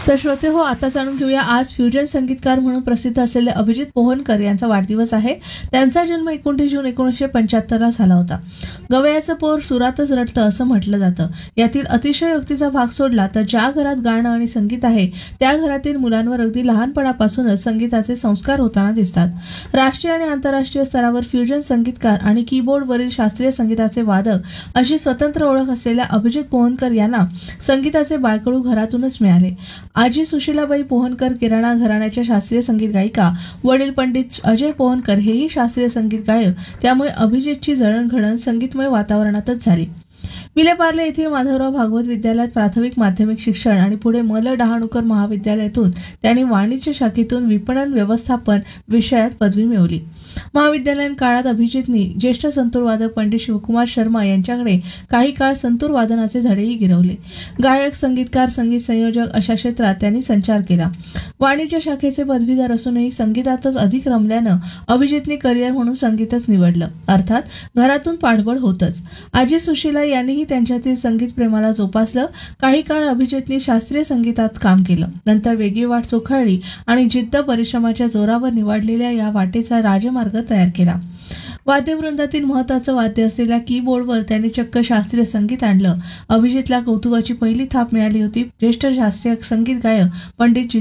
तर श्रोते हो, आता जाणून घेऊया आज फ्युजन संगीतकार म्हणून प्रसिद्ध असलेले अभिजित पोहनकर यांचा वाढदिवस आहे. त्यांचा जन्म 29 जून 1975 झाला होता. गवयाचं पोर सुरातच रडतं असं म्हटलं जातं. यातील अतिशयोक्तीचा भाग सोडला तर ज्या घरात गाणं आणि संगीत आहे त्या घरातील मुलांवर अगदी लहानपणापासूनच संगीताचे संस्कार होताना दिसतात. राष्ट्रीय आणि आंतरराष्ट्रीय स्तरावर फ्युजन संगीतकार आणि कीबोर्डवरील शास्त्रीय संगीताचे वादक अशी स्वतंत्र ओळख असलेल्या अभिजित पोहनकर यांना संगीताचे बाळकडू घरातूनच मिळाले. आजी सुशीलाबाई पोहनकर किराणा घराण्याच्या शास्त्रीय संगीत गायिका, वडील पंडित अजय पोहनकर हेही शास्त्रीय संगीत गायक. त्यामुळे अभिजितची जळणघळण संगीतमय वातावरणातच झाली. विलेपार्ले येथील माधवराव भागवत विद्यालयात प्राथमिक माध्यमिक शिक्षण आणि पुढे म.ल. डहाणूकर महाविद्यालयातून त्यांनी वाणिज्य शाखेतून विपणन व्यवस्थापन विषयात पदवी मिळवली. महाविद्यालयीन काळात अभिजितनी ज्येष्ठ संतूरवादक पंडित शिवकुमार शर्मा यांच्याकडे काही काळ संतूर वादनाचे धडेही गिरवले. गायक, संगीतकार, संगीत संयोजक अशा क्षेत्रात त्यांनी संचार केला. वाणिज्य शाखेचे पदवीधर असूनही संगीतातच अधिक रमल्यानं अभिजितनी करिअर म्हणून संगीतच निवडलं. अर्थात घरातून पाठबळ होतच. आजी सुशीला यांनीही त्यांच्यातील संगीत प्रेमाला जोपासलं. काही काळ अभिजितनी शास्त्रीय संगीतात काम केलं. नंतर वेगळी वाट चोखाळली आणि जिद्द परिश्रमाच्या जोरावर निवडलेल्या या वाटेचा राजमार्ग तयार केला. वाद्यवृंदातील महत्वाचं वाद्य असलेल्या कीबोर्डवर त्यांनी चक्क शास्त्रीय संगीत आणलं. अभिजितला कौतुकाची पहिली थाप मिळाली होती ज्येष्ठ शास्त्रीय संगीत गायक पंडित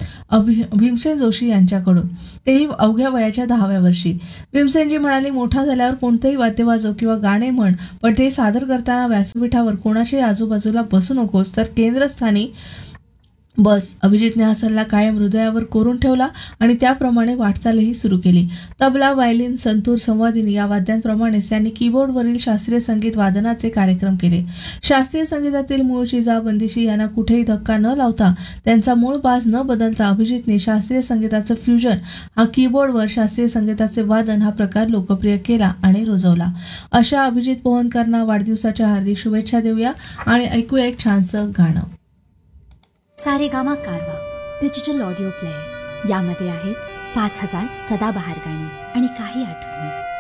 भीमसेन जोशी यांच्याकडून, तेही अवघ्या वयाच्या 10व्या वर्षी. भीमसेनजी म्हणाले, मोठा झाल्यावर कोणतेही वाद्य वाजव किंवा गाणे म्हण, पण ते सादर करताना व्यासपीठावर कोणाच्याही आजूबाजूला बसू नकोस, तर केंद्रस्थानी बस. अभिजितने हा सल्ला कायम हृदयावर कोरून ठेवला आणि त्याप्रमाणे वाटचालही सुरू केली. तबला, व्हायलिन, संतूर, संवादिनी या वाद्यांप्रमाणेच त्यांनी कीबोर्डवरील शास्त्रीय संगीत वादनाचे कार्यक्रम केले. शास्त्रीय संगीतातील मूळ चिजा, बंदिशी यांना कुठेही धक्का न लावता, त्यांचा मूळ बाज न बदलता अभिजितने शास्त्रीय संगीताचं फ्युजन हा कीबोर्डवर शास्त्रीय संगीताचे वादन हा प्रकार लोकप्रिय केला आणि रुजवला. अशा अभिजित पोहनकरना वाढदिवसाच्या हार्दिक शुभेच्छा देऊया आणि ऐकूया एक छानसं गाणं. सारेगामा कारवा डिजिटल ऑडिओ प्लेअर. यामध्ये आहेत 5000 सदाबहार गाणी आणि काही आठवणी.